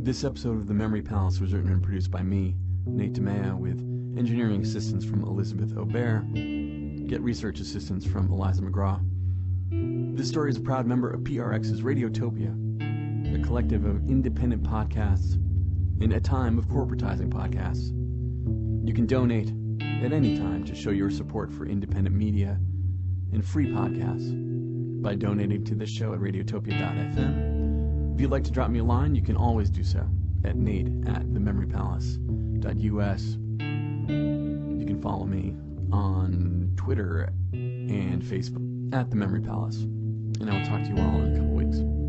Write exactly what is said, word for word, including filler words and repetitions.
This episode of The Memory Palace was written and produced by me, Nate DeMea, with engineering assistance from Elizabeth Aubert. Get research assistance from Eliza McGraw. This story is a proud member of P R X's Radiotopia, a collective of independent podcasts in a time of corporatizing podcasts. You can donate at any time to show your support for independent media and free podcasts by donating to this show at radiotopia dot f m. If you'd like to drop me a line, you can always do so at nate at the memory palace dot u s. You can follow me on Twitter and Facebook at The Memory Palace. And I will talk to you all in a couple weeks.